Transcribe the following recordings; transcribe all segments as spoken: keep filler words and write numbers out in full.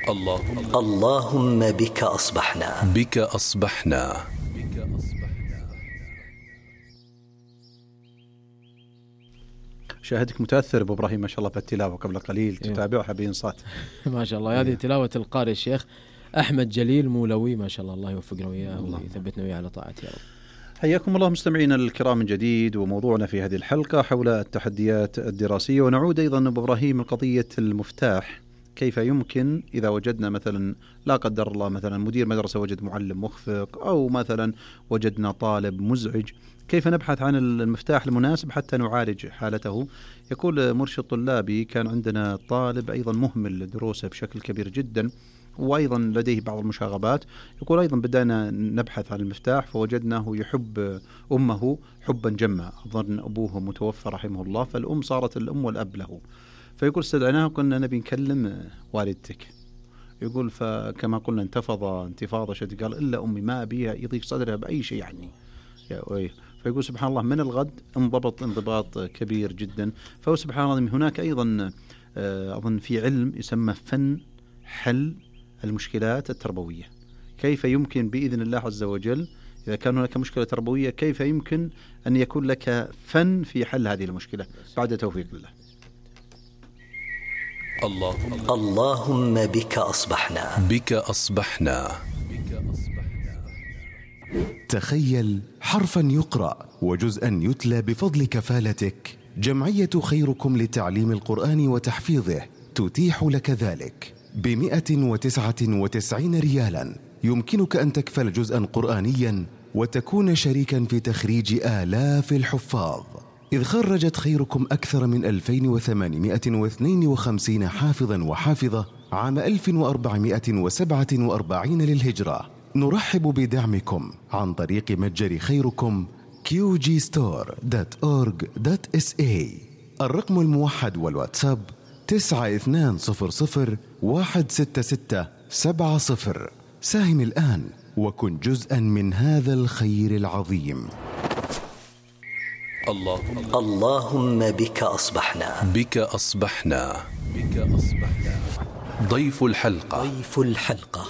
اللهم اللهم بك أصبحنا بك أصبحنا شاهدك متأثر أبو إبراهيم ما شاء الله بالتلاوة قبل قليل تتابعها بإنصات. ما شاء الله. هذه تلاوة القارئ الشيخ أحمد جليل مولوي ما شاء الله. الله يوفقنا وياه ويثبتنا وياه على طاعته يا رب. حياكم الله مستمعينا الكرام من جديد، وموضوعنا في هذه الحلقة حول التحديات الدراسية، ونعود أيضا أبو إبراهيم لقضية المفتاح. كيف يمكن إذا وجدنا مثلا لا قدر الله مثلا مدير مدرسة وجد معلم مخفق، أو مثلا وجدنا طالب مزعج، كيف نبحث عن المفتاح المناسب حتى نعالج حالته؟ يقول مرشد طلابي كان عندنا طالب أيضا مهمل دروسه بشكل كبير جدا، وأيضا لديه بعض المشاغبات. يقول أيضا بدأنا نبحث عن المفتاح فوجدناه يحب أمه حبا جما، أظن أبوه متوفى رحمه الله، فالأم صارت الأم والأب له. فيقول استدعناه وقلنا نبي نكلم والدتك. يقول فكما قلنا انتفض انتفاضة شديدة، قال إلا أمي ما أبيها يضيق صدرها بأي شيء عني. فيقول سبحان الله من الغد انضبط انضباط كبير جدا. فهو سبحان الله هناك أيضا أظن في علم يسمى فن حل المشكلات التربوية. كيف يمكن بإذن الله عز وجل إذا كان هناك مشكلة تربوية كيف يمكن أن يكون لك فن في حل هذه المشكلة بعد توفيق الله. اللهم اللهم بك أصبحنا بك أصبحنا تخيل حرفا يقرأ وجزءا يتلى بفضل كفالتك. جمعية خيركم لتعليم القرآن وتحفيظه تتيح لك ذلك بمئة وتسعة وتسعين ريالا. يمكنك أن تكفل جزءا قرآنيا وتكون شريكا في تخريج آلاف الحفاظ، إذ خرجت خيركم أكثر من ألفين وثمانمئة واثنين وخمسين حافظا وحافظة عام ألف وأربعمئة وسبعة وأربعين للهجرة. نرحب بدعمكم عن طريق متجر خيركم كيو جي ستور دوت أورج دوت إس إيه. الرقم الموحد والواتساب تسعة اثنان صفر صفر واحد ستة ستة سبعة صفر. ساهم الآن وكن جزءا من هذا الخير العظيم. اللهم اللهم بك أصبحنا بك أصبحنا بك أصبحنا ضيف الحلقة ضيف الحلقة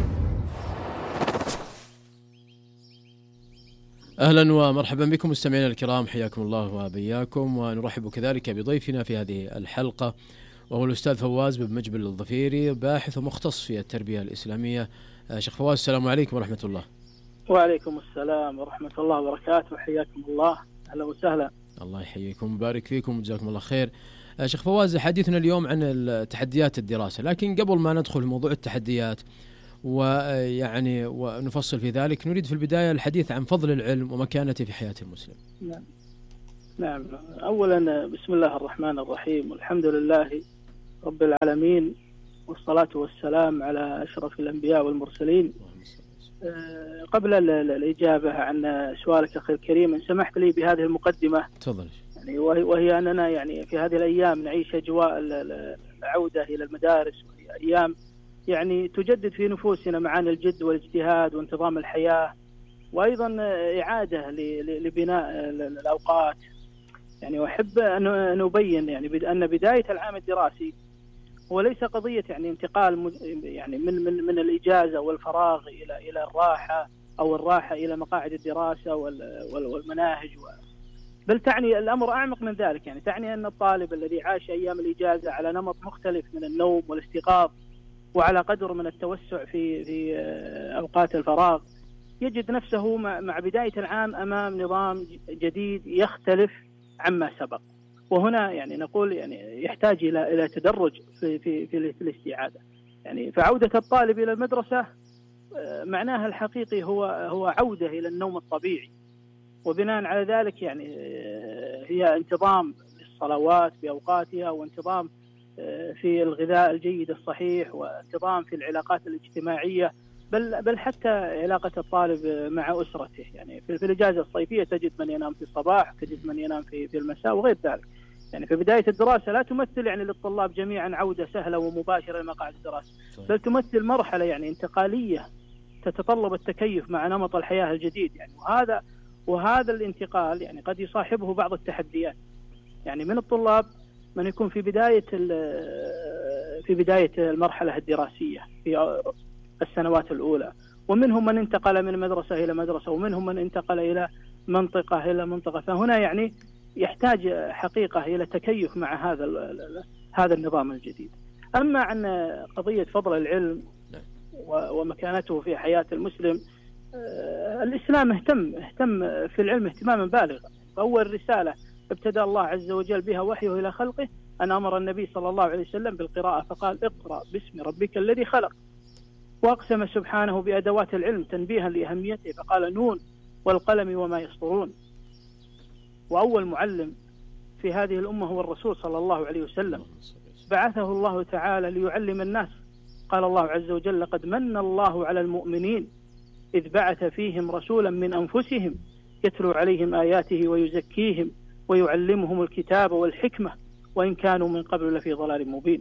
أهلا ومرحبا بكم مستمعينا الكرام، حياكم الله وبياكم، ونرحب كذلك بضيفنا في هذه الحلقة وهو الأستاذ فواز بن مجبل الظفيري، باحث ومختص في التربية الإسلامية. شيخ فواز السلام عليكم ورحمة الله. وعليكم السلام ورحمة الله وبركاته، حياكم الله، أهلا وسهلا. الله يحييكم وبارك فيكم وجزاكم الله خير. شيخ فواز حديثنا اليوم عن تحديات الدراسة، لكن قبل ما ندخل في موضوع التحديات ويعني ونفصل في ذلك نريد في البداية الحديث عن فضل العلم ومكانته في حياة المسلم. نعم. نعم أولا بسم الله الرحمن الرحيم، والحمد لله رب العالمين، والصلاة والسلام على أشرف الأنبياء والمرسلين. قبل الإجابة عن سؤالك أخي الكريم إن سمحت لي بهذه المقدمة. تفضل. يعني وهي أننا يعني في هذه الأيام نعيش أجواء العودة إلى المدارس، وهي أيام يعني تجدد في نفوسنا معاني الجد والاجتهاد وانتظام الحياة، وأيضا إعادة لبناء الأوقات. يعني وأحب أن أبين يعني أن بداية العام الدراسي هو ليس قضية يعني انتقال يعني من من من الإجازة والفراغ إلى إلى الراحة أو الراحة إلى مقاعد الدراسة والمناهج، بل تعني الأمر أعمق من ذلك. يعني تعني أن الطالب الذي عاش أيام الإجازة على نمط مختلف من النوم والاستيقاظ وعلى قدر من التوسع في في أوقات الفراغ يجد نفسه مع بداية العام أمام نظام جديد يختلف عما سبق. وهنا يعني نقول يعني يحتاج إلى إلى تدرج في في في الاستعادة. يعني فعودة الطالب إلى المدرسة معناها الحقيقي هو هو عودة إلى النوم الطبيعي، وبناء على ذلك يعني هي انتظام للصلوات بأوقاتها، وانتظام في الغذاء الجيد الصحيح، وانتظام في العلاقات الاجتماعية، بل بل حتى علاقة الطالب مع أسرته. يعني في, في الإجازة الصيفية تجد من ينام في الصباح، تجد من ينام في في المساء وغير ذلك. يعني في بداية الدراسة لا تمثل يعني للطلاب جميعا عودة سهلة ومباشرة لمقاعد الدراسة، بل تمثل مرحلة يعني انتقالية تتطلب التكيف مع نمط الحياة الجديد. يعني وهذا وهذا الانتقال يعني قد يصاحبه بعض التحديات. يعني من الطلاب من يكون في بداية في بداية المرحلة الدراسية في السنوات الأولى، ومنهم من انتقل من مدرسة إلى مدرسة، ومنهم من انتقل إلى منطقة إلى منطقة. فهنا يعني يحتاج حقيقة إلى تكيف مع هذا هذا النظام الجديد. أما عن قضية فضل العلم ومكانته في حياة المسلم، الإسلام اهتم اهتم في العلم اهتماما بالغا. فأول رسالة ابتدأ الله عز وجل بها وحيه إلى خلقه أن أمر النبي صلى الله عليه وسلم بالقراءة، فقال اقرأ باسم ربك الذي خلق. وأقسم سبحانه بأدوات العلم تنبيها لأهميته، فقال نون والقلم وما يسطرون. وأول معلم في هذه الأمة هو الرسول صلى الله عليه وسلم، بعثه الله تعالى ليعلم الناس. قال الله عز وجل لقد من الله على المؤمنين إذ بعث فيهم رسولا من أنفسهم يتلو عليهم آياته ويزكيهم ويعلمهم الكتاب والحكمة وإن كانوا من قبل لفي ضلال مبين.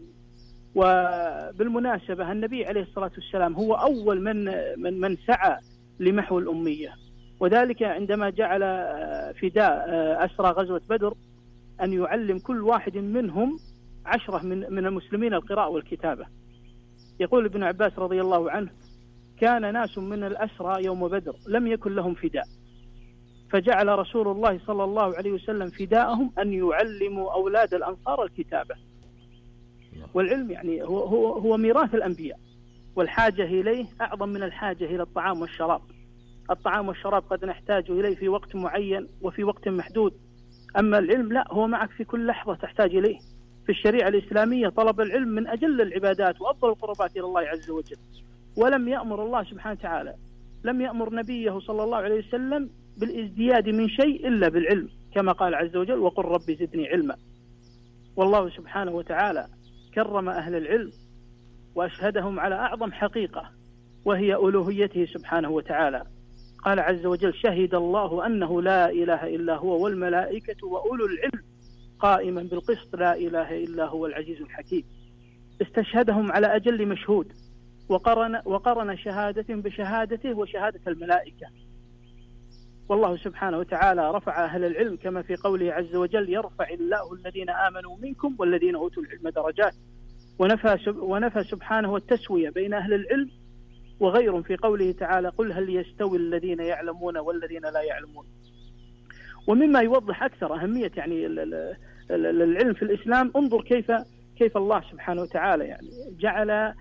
وبالمناسبة النبي عليه الصلاة والسلام هو أول من من, من سعى لمحو الأمية، وذلك عندما جعل فداء أسرى غزوة بدر أن يعلم كل واحد منهم عشرة من من المسلمين القراءة والكتابة. يقول ابن عباس رضي الله عنه كان ناس من الأسرى يوم بدر لم يكن لهم فداء، فجعل رسول الله صلى الله عليه وسلم فداءهم أن يعلموا أولاد الأنصار الكتابة. والعلم يعني هو, هو, هو ميراث الأنبياء، والحاجة إليه أعظم من الحاجة إلى الطعام والشراب. الطعام والشراب قد نحتاج إليه في وقت معين وفي وقت محدود، أما العلم لا، هو معك في كل لحظة تحتاج إليه. في الشريعة الإسلامية طلب العلم من أجل العبادات وأفضل القربات إلى الله عز وجل، ولم يأمر الله سبحانه وتعالى لم يأمر نبيه صلى الله عليه وسلم بالازدياد من شيء إلا بالعلم، كما قال عز وجل وقل رب زدني علما. والله سبحانه وتعالى كرم أهل العلم وأشهدهم على أعظم حقيقة وهي ألوهيته سبحانه وتعالى. قال عز وجل شهد الله أنه لا إله إلا هو والملائكة وأولو العلم قائما بالقسط لا إله إلا هو العزيز الحكيم. استشهدهم على أجل مشهود، وقرن, وقرن شهادة بشهادته وشهادة الملائكة. والله سبحانه وتعالى رفع أهل العلم كما في قوله عز وجل يرفع الله الذين آمنوا منكم والذين أوتوا العلم درجات. ونفى, ونفى سبحانه التسوية بين أهل العلم وغيرهم في قوله تعالى قل هل يستوي الذين يعلمون والذين لا يعلمون. ومما يوضح أكثر أهمية يعني العلم في الإسلام، انظر كيف كيف الله سبحانه وتعالى يعني جعل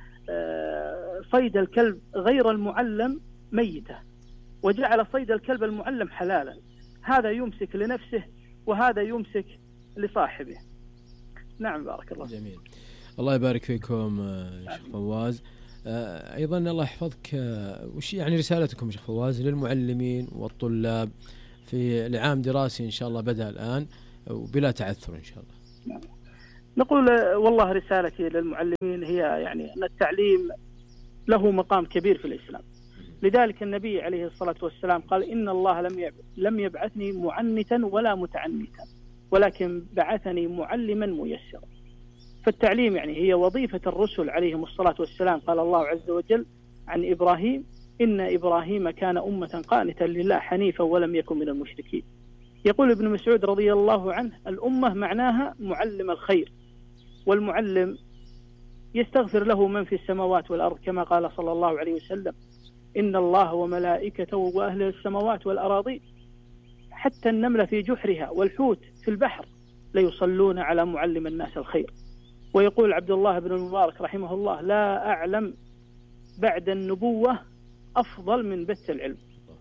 صيد الكلب غير المعلم ميتة، وجعل صيد الكلب المعلم حلالا. هذا يمسك لنفسه وهذا يمسك لصاحبه. نعم بارك الله. جميل، الله يبارك فيكم شيخ فواز. أيضا الله يحفظك، وش يعني رسالتكم شيخ فواز للمعلمين والطلاب في العام دراسي إن شاء الله بدأ الآن وبلا تعثر إن شاء الله؟ نقول والله رسالتي للمعلمين هي يعني أن التعليم له مقام كبير في الإسلام. لذلك النبي عليه الصلاة والسلام قال إن الله لم لم يبعثني معنتا ولا متعنتا ولكن بعثني معلما ميسرا. فالتعليم يعني هي وظيفة الرسل عليهم الصلاة والسلام. قال الله عز وجل عن إبراهيم إن إبراهيم كان أمة قانتا لله حنيفا ولم يكن من المشركين. يقول ابن مسعود رضي الله عنه الأمة معناها معلم الخير، والمعلم يستغفر له من في السماوات والأرض كما قال صلى الله عليه وسلم إن الله وملائكته وأهل السماوات والأراضي حتى النملة في جحرها والحوت في البحر ليصلون على معلم الناس الخير. ويقول عبد الله بن المبارك رحمه الله لا أعلم بعد النبوة أفضل من بث العلم.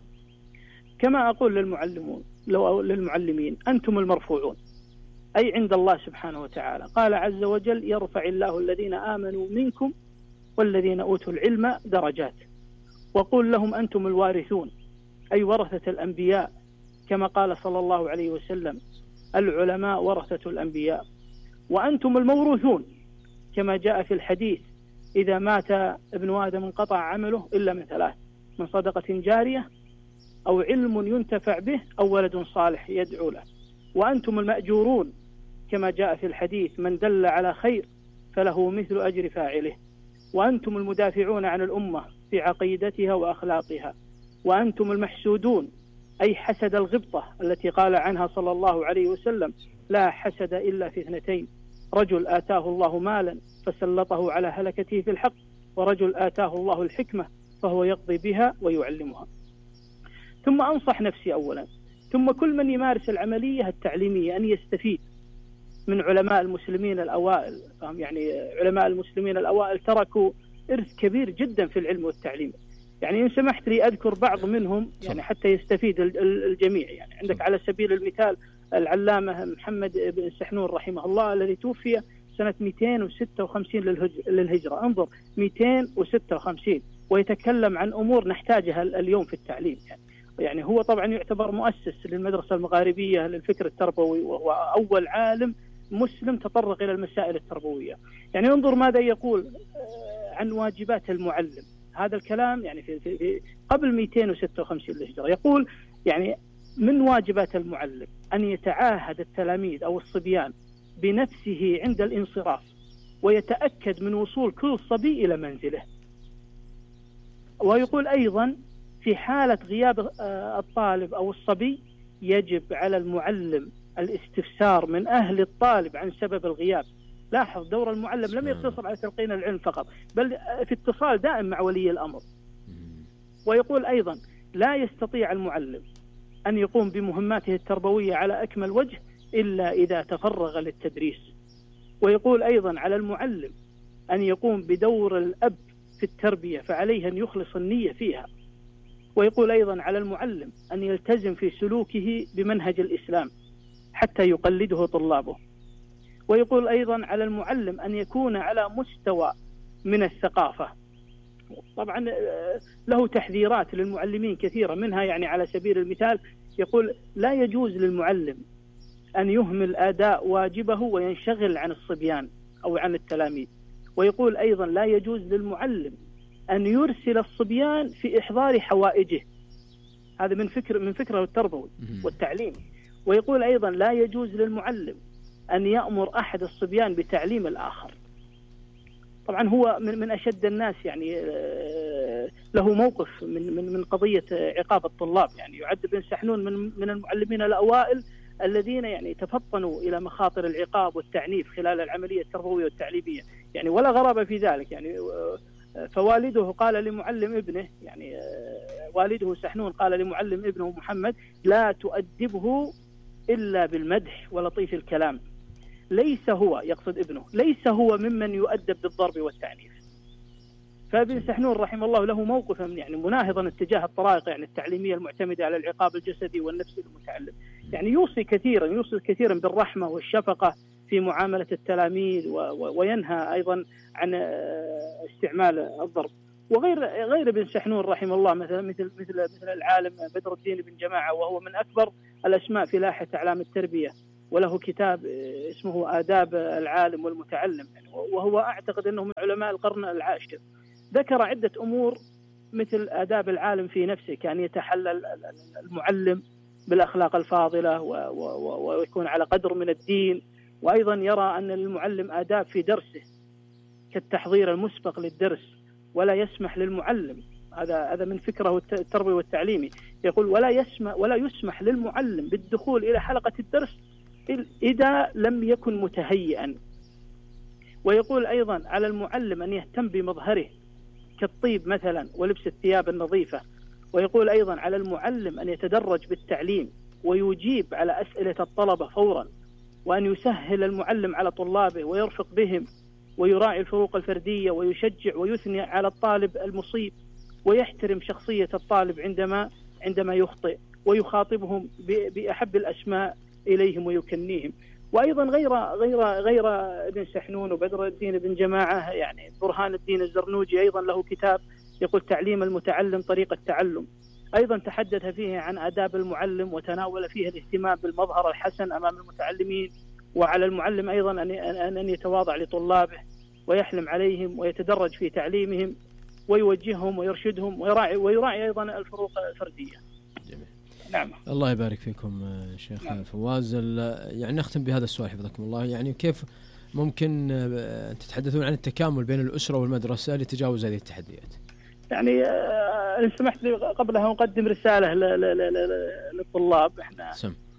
كما أقول للمعلمون لو للمعلمين أنتم المرفوعون أي عند الله سبحانه وتعالى. قال عز وجل يرفع الله الذين آمنوا منكم والذين أوتوا العلم درجات. وقول لهم أنتم الوارثون أي ورثة الأنبياء كما قال صلى الله عليه وسلم العلماء ورثة الأنبياء. وأنتم الموروثون كما جاء في الحديث إذا مات ابن آدم انقطع عمله إلا من ثلاث من صدقة جارية أو علم ينتفع به أو ولد صالح يدعو له. وأنتم المأجورون كما جاء في الحديث من دل على خير فله مثل أجر فاعله. وأنتم المدافعون عن الأمة في عقيدتها وأخلاقها. وأنتم المحسودون أي حسد الغبطة التي قال عنها صلى الله عليه وسلم لا حسد إلا في اثنتين رجل آتاه الله مالا فسلطه على هلكته في الحق، ورجل آتاه الله الحكمة فهو يقضي بها ويعلمها. ثم أنصح نفسي أولا، ثم كل من يمارس العملية التعليمية أن يستفيد من علماء المسلمين الأوائل. يعني علماء المسلمين الأوائل تركوا إرث كبير جدا في العلم والتعليم. يعني إن سمحت لي أذكر بعض منهم يعني حتى يستفيد الجميع. يعني عندك على سبيل المثال العلامة محمد بن سحنون رحمه الله الذي توفي سنة مئتين وستة وخمسين للهجرة. انظر مئتين وستة وخمسين ويتكلم عن أمور نحتاجها اليوم في التعليم. يعني يعني هو طبعا يعتبر مؤسس للمدرسة المغاربية للفكر التربوي، وهو أول عالم مسلم تطرق إلى المسائل التربوية. يعني انظر ماذا يقول عن واجبات المعلم. هذا الكلام يعني في, في, في قبل مئتين وستة وخمسين للهجرة. يقول يعني من واجبات المعلم أن يتعاهد التلاميذ أو الصبيان بنفسه عند الانصراف، ويتأكد من وصول كل صبي إلى منزله. ويقول أيضا في حالة غياب الطالب أو الصبي يجب على المعلم الاستفسار من أهل الطالب عن سبب الغياب. لاحظ دور المعلم لم يقتصر على تلقين العلم فقط، بل في اتصال دائم مع ولي الأمر. ويقول أيضا لا يستطيع المعلم أن يقوم بمهماته التربوية على أكمل وجه إلا إذا تفرغ للتدريس. ويقول أيضا على المعلم أن يقوم بدور الأب في التربية، فعليه أن يخلص النية فيها. ويقول أيضا على المعلم أن يلتزم في سلوكه بمنهج الإسلام حتى يقلده طلابه. ويقول أيضا على المعلم أن يكون على مستوى من الثقافة. طبعا له تحذيرات للمعلمين كثيرة، منها يعني على سبيل المثال يقول لا يجوز للمعلم أن يهمل أداء واجبه وينشغل عن الصبيان أو عن التلاميذ. ويقول أيضا لا يجوز للمعلم أن يرسل الصبيان في إحضار حوائجه. هذا من فكر من فكره التربوي والتعليم. ويقول أيضا لا يجوز للمعلم أن يأمر أحد الصبيان بتعليم الآخر. طبعا هو من من أشد الناس يعني له موقف من من من قضية عقاب الطلاب. يعني يعد بن سحنون من من المعلمين الأوائل الذين يعني تفطنوا إلى مخاطر العقاب والتعنيف خلال العملية التربوية والتعليمية. يعني ولا غرابة في ذلك. يعني فوالده قال لمعلم ابنه، يعني والده سحنون قال لمعلم ابنه محمد لا تؤدبه إلا بالمدح ولطيف الكلام. ليس هو، يقصد ابنه، ليس هو ممن يؤدب بالضرب والتعنيف. فابن سحنون رحمه الله له موقفا يعني مناهضا اتجاه الطرائق يعني التعليمية المعتمدة على العقاب الجسدي والنفسي للمتعلم. يعني يوصي كثيرا يوصي كثيرا بالرحمة والشفقة في معاملة التلاميذ، وينهى أيضا عن استعمال الضرب. وغير غير ابن سحنون رحمه الله مثل مثل مثل مثل العالم بدر الدين بن جماعة، وهو من أكبر الأسماء في لاحة أعلام التربية، وله كتاب اسمه آداب العالم والمتعلم، وهو أعتقد أنه من علماء القرن العاشر. ذكر عدة أمور مثل آداب العالم في نفسه، كان يتحلى المعلم بالأخلاق الفاضلة ويكون على قدر من الدين. وأيضا يرى أن المعلم آداب في درسه كالتحضير المسبق للدرس، ولا يسمح للمعلم، هذا هذا من فكره التربوي والتعليمي، يقول ولا يسمح ولا يسمح للمعلم بالدخول إلى حلقة الدرس إذا لم يكن متهيئا. ويقول أيضا على المعلم أن يهتم بمظهره كالطيب مثلا ولبس الثياب النظيفة. ويقول أيضا على المعلم أن يتدرج بالتعليم ويجيب على أسئلة الطلبة فورا، وأن يسهل المعلم على طلابه ويرفق بهم، ويراعي الفروق الفردية ويشجع ويثني على الطالب المصيب، ويحترم شخصية الطالب عندما عندما يخطئ، ويخاطبهم بأحب الأسماء إليهم ويكنيهم. وأيضا غير غير غير ابن سحنون وبدر الدين بن جماعة، يعني برهان الدين الزرنوجي أيضا له كتاب يقول تعليم المتعلم طريقة التعلم، أيضا تحدث فيه عن آداب المعلم وتناول فيه الاهتمام بالمظهر الحسن أمام المتعلمين. وعلى المعلم أيضا أن أن يتواضع لطلابه ويحلم عليهم ويتدرج في تعليمهم ويوجههم ويرشدهم، ويراعي ويراعي أيضا الفروق الفردية. جميل. نعم. الله يبارك فيكم شيخ نعم. فواز، يعني نختم بهذا السؤال حفظكم الله، يعني كيف ممكن تتحدثون عن التكامل بين الأسرة والمدرسة لتجاوز هذه التحديات؟ يعني إن سمحت لي قبلها نقدم رسالة للطلاب. احنا سم.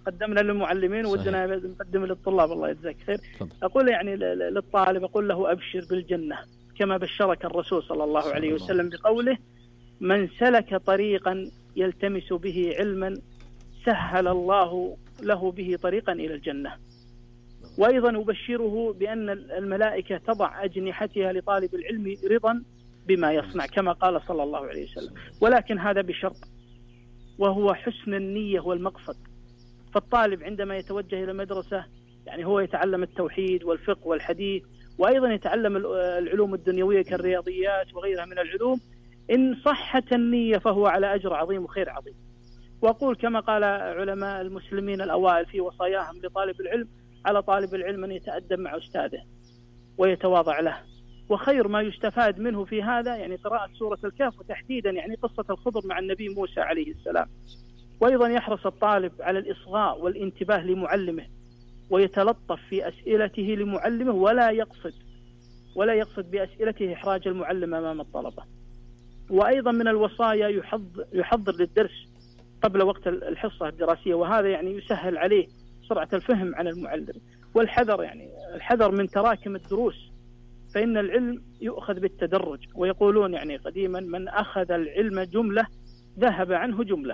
قدمنا للمعلمين ودنا نقدم للطلاب. الله يجزاك خير. فضل. أقول يعني للطالب أقول له أبشر بالجنة كما بشرك الرسول صلى الله صلى عليه وسلم الله. بقوله من سلك طريقا يلتمس به علما سهل الله له به طريقا إلى الجنة. وأيضا أبشره بأن الملائكة تضع أجنحتها لطالب العلم رضا بما يصنع كما قال صلى الله عليه وسلم، ولكن هذا بشرط وهو حسن النية والمقصد. فالطالب عندما يتوجه إلى المدرسة يعني هو يتعلم التوحيد والفقه والحديث، وأيضا يتعلم العلوم الدنيوية كالرياضيات وغيرها من العلوم، إن صحت النية فهو على أجر عظيم وخير عظيم. وأقول كما قال علماء المسلمين الأوائل في وصاياهم لطالب العلم: على طالب العلم أن يتأدب مع أستاذه ويتواضع له. وخير ما يستفاد منه في هذا يعني قراءة سورة الكهف، وتحديدا يعني قصة الخضر مع النبي موسى عليه السلام. وأيضا يحرص الطالب على الإصغاء والانتباه لمعلمه، ويتلطف في أسئلته لمعلمه، ولا يقصد ولا يقصد بأسئلته إحراج المعلم أمام الطلبة. وأيضا من الوصايا يحضر, يحضر للدرس قبل وقت الحصة الدراسية، وهذا يعني يسهل عليه سرعة الفهم عن المعلم. والحذر يعني الحذر من تراكم الدروس، فإن العلم يؤخذ بالتدرج، ويقولون يعني قديما: من أخذ العلم جملة ذهب عنه جملة.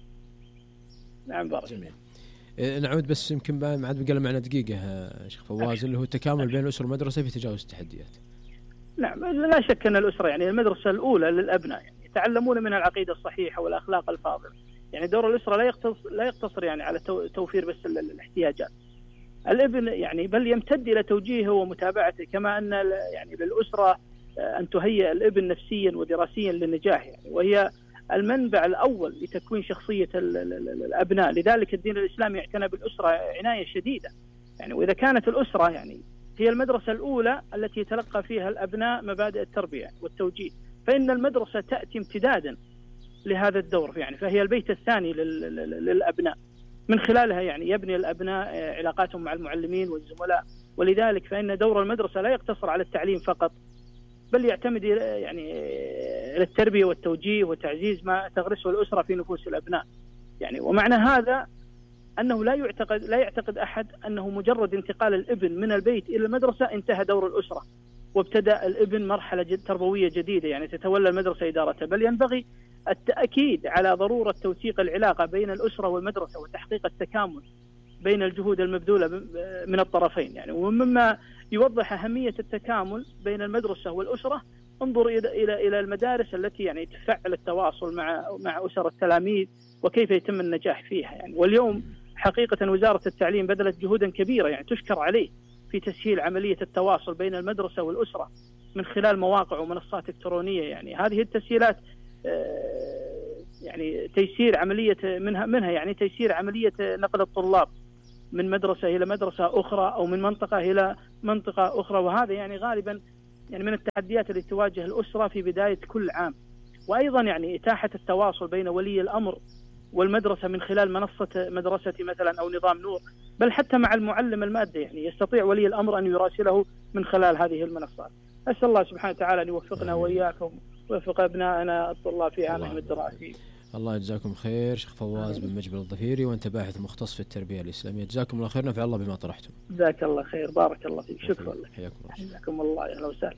نعم بارك. جميل. نعود بس يمكن ما عاد بقى معنا دقيقة شيخ فواز، اللي هو التكامل بين الأسرة والمدرسة في تجاوز التحديات. نعم، لا شك أن الأسرة يعني المدرسة الأولى للأبناء، يعني يتعلمون من العقيدة الصحيحة والأخلاق الفاضلة. يعني دور الأسرة لا يقتصر لا يقتصر يعني على توفير بس الاحتياجات الابن، يعني بل يمتد إلى توجيهه ومتابعته، كما أن يعني للأسرة أن تهيئ الابن نفسيا ودراسيا للنجاح، يعني وهي المنبع الأول لتكوين شخصية الأبناء. لذلك الدين الإسلامي اعتنى بالأسرة عناية شديدة. يعني وإذا كانت الأسرة يعني هي المدرسة الأولى التي يتلقى فيها الأبناء مبادئ التربية والتوجيه، فإن المدرسة تأتي امتدادا لهذا الدور، يعني فهي البيت الثاني للأبناء. من خلالها يعني يبني الأبناء علاقاتهم مع المعلمين والزملاء. ولذلك فإن دور المدرسة لا يقتصر على التعليم فقط، بل يعتمد يعني على التربية والتوجيه وتعزيز ما تغرسه الأسرة في نفوس الأبناء. يعني ومعنى هذا أنه لا يعتقد لا يعتقد أحد أنه مجرد انتقال الابن من البيت إلى المدرسة انتهى دور الأسرة وابتدأ الابن مرحلة جد تربوية جديدة، يعني تتولى المدرسة إدارتها. بل ينبغي التأكيد على ضرورة توثيق العلاقة بين الأسرة والمدرسة وتحقيق التكامل بين الجهود المبذولة من الطرفين. يعني ومما يوضح أهمية التكامل بين المدرسة والأسرة، انظر إلى إلى إلى المدارس التي يعني تفعل التواصل مع مع أسر التلاميذ وكيف يتم النجاح فيها. يعني واليوم حقيقة وزارة التعليم بذلت جهودا كبيرة يعني تشكر عليه في تسهيل عملية التواصل بين المدرسة والأسرة من خلال مواقع ومنصات إلكترونية. يعني هذه التسهيلات يعني تيسير عملية منها منها يعني تيسير عملية نقل الطلاب من مدرسة إلى مدرسة أخرى أو من منطقة إلى منطقة أخرى، وهذا يعني غالبا يعني من التحديات التي تواجه الأسرة في بداية كل عام. وأيضا يعني إتاحة التواصل بين ولي الأمر والمدرسة من خلال منصة مدرستي مثلا أو نظام نور، بل حتى مع المعلم المادة، يعني يستطيع ولي الأمر أن يراسله من خلال هذه المنصات. أسأل الله سبحانه وتعالى أن يوفقنا وإياكم ويوفق أبنائنا الطلاب في عامهم الدراسي. الله يجزاكم خير شيخ فواز بن مجبل الظفيري، وأنت باحث مختص في التربية الإسلامية. جزاكم الله خير، نفع الله بما طرحتم. جزاك الله خير، بارك الله فيك، شكرا لك. حياكم الله. حياكم الله، أهلا وسهلا.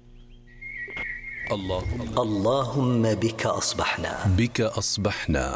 اللهم اللهم بك أصبحنا بك أصبحنا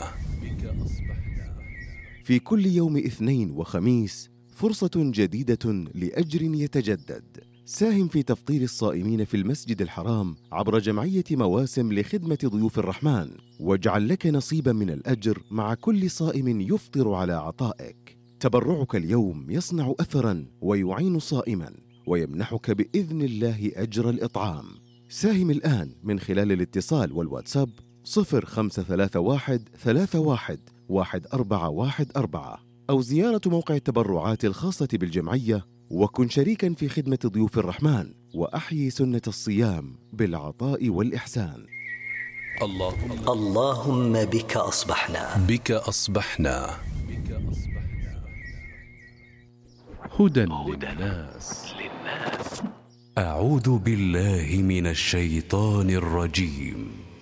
في كل يوم اثنين وخميس فرصة جديدة لأجر يتجدد. ساهم في تفطير الصائمين في المسجد الحرام عبر جمعية مواسم لخدمة ضيوف الرحمن، واجعل لك نصيبا من الأجر مع كل صائم يفطر على عطائك. تبرعك اليوم يصنع أثرا ويعين صائما ويمنحك بإذن الله أجر الإطعام. ساهم الآن من خلال الاتصال والواتساب صفر خمسة ثلاثة واحد ثلاثة واحد واحد أربعة واحد أربعة، أو زيارة موقع التبرعات الخاصة بالجمعية، وكن شريكا في خدمة ضيوف الرحمن وأحيي سنة الصيام بالعطاء والإحسان. اللهم اللهم بك أصبحنا بك أصبحنا هدى للناس. أعوذ بالله من الشيطان الرجيم.